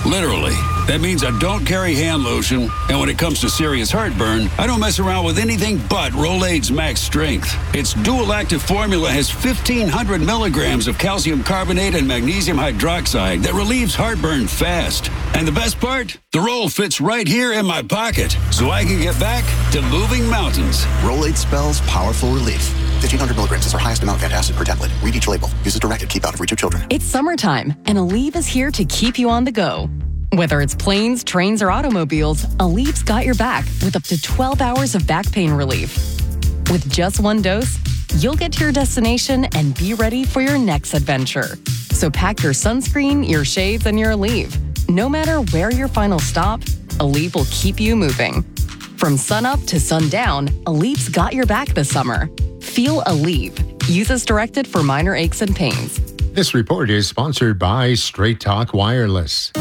Literally. That means I don't carry hand lotion, and when it comes to serious heartburn, I don't mess around with anything but Rolaids Max Strength. Its dual-active formula has 1,500 milligrams of calcium carbonate and magnesium hydroxide that relieves heartburn fast. And the best part? The roll fits right here in my pocket, so I can get back to moving mountains. Rolaids spells powerful relief. 1,500 milligrams is our highest amount of antacid per tablet. Read each label. Use as directed. Keep out of reach of children. It's summertime, and Aleve is here to keep you on the go. Whether it's planes, trains, or automobiles, Aleve's got your back with up to 12 hours of back pain relief. With just one dose, you'll get to your destination and be ready for your next adventure. So pack your sunscreen, your shades, and your Aleve. No matter where your final stop, Aleve will keep you moving. From sunup to sundown, Aleve's got your back this summer. Feel Aleve. Use as directed for minor aches and pains. This report is sponsored by Straight Talk Wireless.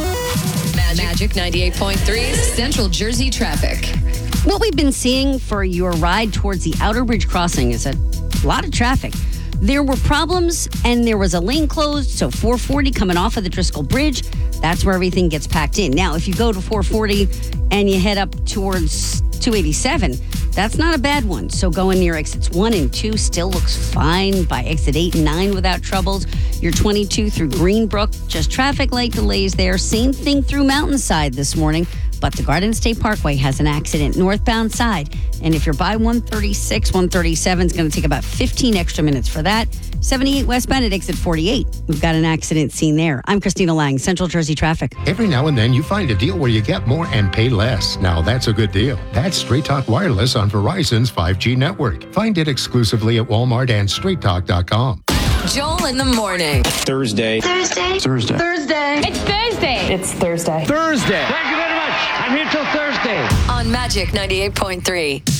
Magic 98.3 Central Jersey traffic. What we've been seeing for your ride towards the Outer Bridge crossing is a lot of traffic. There were problems and there was a lane closed, so 440 coming off of the Driscoll Bridge, that's where everything gets packed in. Now, if you go to 440 and you head up towards 287, that's not a bad one. So going near exits 1 and 2 still looks fine. By exit 8 and 9 without troubles. Your 22 through Greenbrook, just traffic light delays there. Same thing through Mountainside this morning. But the Garden State Parkway has an accident northbound side. And if you're by 136, 137 is going to take about 15 extra minutes for that. 78 westbound at exit 48. We've got an accident scene there. I'm Christina Lang, Central Jersey Traffic. Every now and then you find a deal where you get more and pay less. Now that's a good deal. That's Straight Talk Wireless on Verizon's 5G network. Find it exclusively at Walmart and straighttalk.com. Joel in the morning. Thursday. It's Thursday. It's Thursday. Thursday. Thank you very much. I'm here till Thursday. On Magic 98.3.